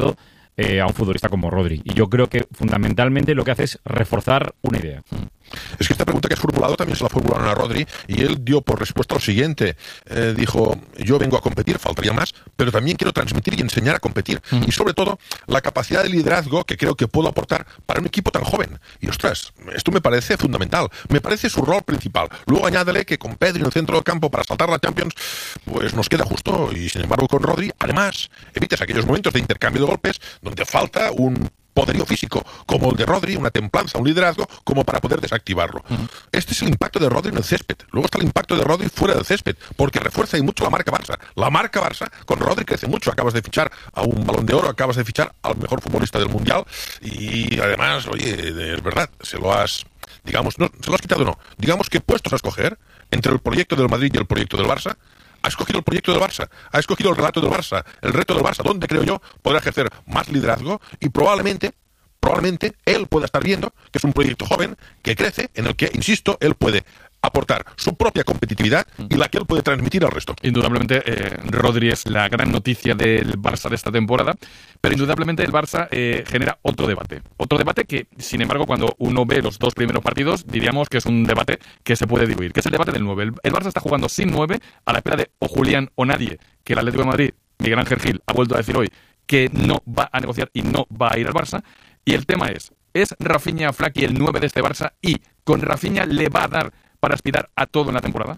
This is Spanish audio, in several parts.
a un futbolista como Rodri. Y yo creo que fundamentalmente lo que hace es reforzar una idea. Es que esta pregunta que has formulado también se la formularon a Rodri y él dio por respuesta lo siguiente. Dijo, yo vengo a competir, faltaría más, pero también quiero transmitir y enseñar a competir. Y sobre todo, la capacidad de liderazgo que creo que puedo aportar para un equipo tan joven. Y ostras, esto me parece fundamental. Me parece su rol principal. Luego añádele que con Pedri en el centro del campo para saltar la Champions, pues nos queda justo. Y sin embargo con Rodri, además, evitas aquellos momentos de intercambio de golpes donde falta un poderío físico como el de Rodri, una templanza, un liderazgo, como para poder desactivarlo. Este es el impacto de Rodri en el césped. Luego está el impacto de Rodri fuera del césped, porque refuerza y mucho la marca Barça. La marca Barça con Rodri crece mucho. Acabas de fichar a un Balón de Oro, acabas de fichar al mejor futbolista del Mundial y además, oye, es verdad, se lo has quitado o no. Digamos que puestos a escoger entre el proyecto del Madrid y el proyecto del Barça, ha escogido el proyecto del Barça, ha escogido el relato del Barça, el reto del Barça, donde creo yo podrá ejercer más liderazgo y probablemente él pueda estar viendo que es un proyecto joven que crece, en el que, insisto, él puede aportar su propia competitividad y la que él puede transmitir al resto. Indudablemente, Rodri es la gran noticia del Barça de esta temporada, pero indudablemente el Barça genera otro debate que, sin embargo, cuando uno ve los dos primeros partidos, diríamos que es un debate que se puede diluir, que es el debate del 9. El Barça está jugando sin 9 a la espera de o Julián o nadie, que el Atlético de Madrid, Miguel Ángel Gil, ha vuelto a decir hoy que no va a negociar y no va a ir al Barça, y el tema es Rafinha Flaky el 9 de este Barça y con Rafinha le va a dar para aspirar a todo en la temporada?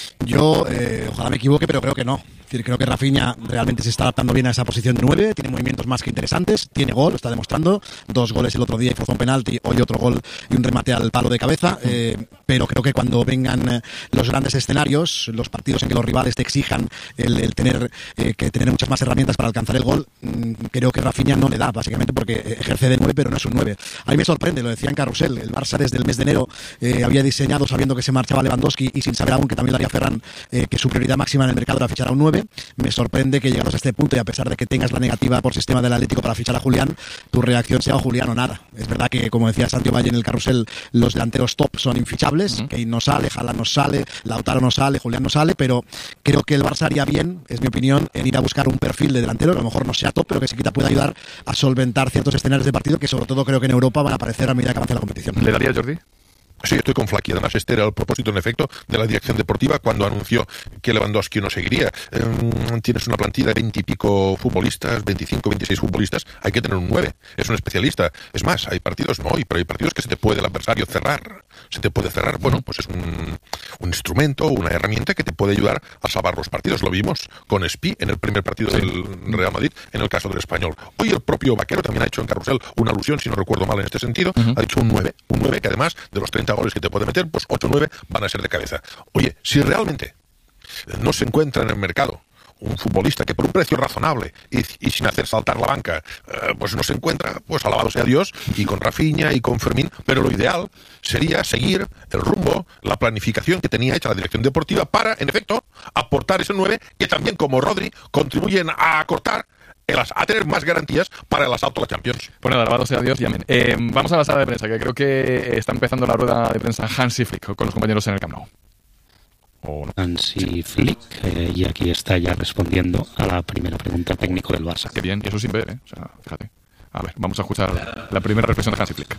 Yo, ojalá me equivoque, pero creo que no. Es decir, creo que Rafinha realmente se está adaptando bien a esa posición de 9, tiene movimientos más que interesantes, tiene gol, lo está demostrando, 2 goles el otro día y forzó un penalti, hoy otro gol y un remate al palo de cabeza, pero creo que cuando vengan los grandes escenarios, los partidos en que los rivales te exijan el tener que tener muchas más herramientas para alcanzar el gol, creo que Rafinha no le da, básicamente porque ejerce de 9, pero no es un 9. A mí me sorprende, lo decía en Carrusel, el Barça desde el mes de enero había diseñado, sabiendo que se marchaba Lewandowski y sin saber aún que también lo haría Ferran, que su prioridad máxima en el mercado era fichar a un 9. Me sorprende que llegados a este punto y a pesar de que tengas la negativa por sistema del Atlético para fichar a Julián, tu reacción sea Julián o nada. Es verdad que, como decía Santiago Valle en el Carrusel, los delanteros top son infichables, Kane no sale, Haaland no sale, Lautaro no sale, Julián no sale, pero creo que el Barça haría bien, es mi opinión, en ir a buscar un perfil de delantero, que a lo mejor no sea top, pero que se quita pueda ayudar a solventar ciertos escenarios de partido que sobre todo creo que en Europa van a aparecer a medida que avance la competición. ¿Le daría, Jordi? Sí, estoy con Flaky. Además, este era el propósito, en efecto, de la dirección deportiva cuando anunció que Lewandowski no seguiría. Tienes una plantilla de 20 y pico futbolistas, 25, 26 futbolistas, hay que tener un 9. Es un especialista. Es más, hay partidos, no hoy, pero hay partidos que se te puede el adversario cerrar. Se te puede cerrar. Bueno, pues es un instrumento, una herramienta que te puede ayudar a salvar los partidos. Lo vimos con Espi en el primer partido del Real Madrid, en el caso del Español. Hoy el propio Vaquero también ha hecho en Carrusel una alusión, si no recuerdo mal en este sentido, ha dicho un 9 que además de los 30 goles que te puede meter, pues 8 o 9 van a ser de cabeza. Oye, si realmente no se encuentra en el mercado un futbolista que por un precio razonable y sin hacer saltar la banca, pues no se encuentra, pues alabado sea Dios, y con Rafinha y con Fermín, pero lo ideal sería seguir el rumbo, la planificación que tenía hecha la dirección deportiva para, en efecto, aportar ese 9 que también, como Rodri, contribuyen a acortar a tener más garantías para el asalto a la Champions. Pues nada, alabado sea Dios y amén. Vamos a la sala de prensa, que creo que está empezando la rueda de prensa Hansi Flick con los compañeros en el Camp Nou. ¿O no? Hansi Flick, y aquí está ya respondiendo a la primera pregunta técnico del Barça. Qué bien, y eso sin ver, o sea, fíjate. A ver, vamos a escuchar la primera reflexión de Hansi Flick.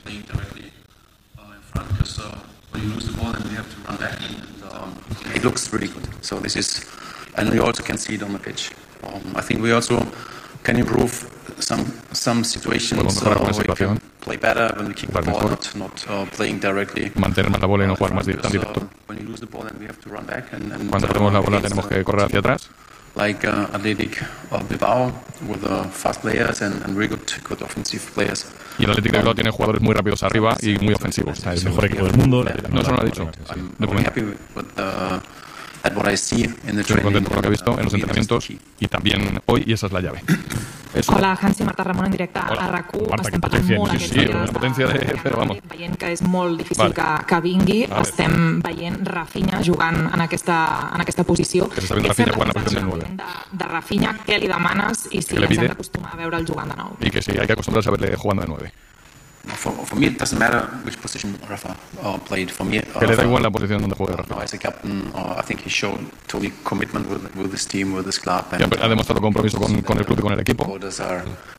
It looks really good. So this is, and you also can see it on the pitch. I think we also can improve some situations where we can play better when we keep the ball, not playing directly. Mantener más la bola y no jugar más tan directo. When you lose the ball, then we have to run back and cuando perdemos la bola tenemos que correr hacia atrás. Like Athletic Bilbao with fast players and really good offensive players. Y el Athletic de Bilbao tiene jugadores muy rápidos arriba y muy ofensivos. O sea, el mejor equipo del mundo. No, eso no lo ha dicho. I'm happy with at what I see in the Estoy training. contento con lo que he visto en los entrenamientos y también hoy, y esa es la llave. Eso. Hola, Hansi, Marta Ramon en directe a RAC1. Marta, estem parlant molt aquests dies. Una potència però vamos. Veient que és molt difícil que vingui. Estem veient Rafinha jugant en aquesta posició. Que s'està veient Rafinha jugant en la posició del 9. De Rafinha, què li demanes i si ens hem d'acostumar a veure'l jugant de nou. Y que sí, hay que acostumbrarse a verle jugando de 9. For me, it doesn't matter which position Rafa played. For me, que le da igual la posición donde juegue Rafa. As a captain, I think he showed totally commitment with this team, with this club. And ha demostrado compromiso con el club y con el equipo. Supporters are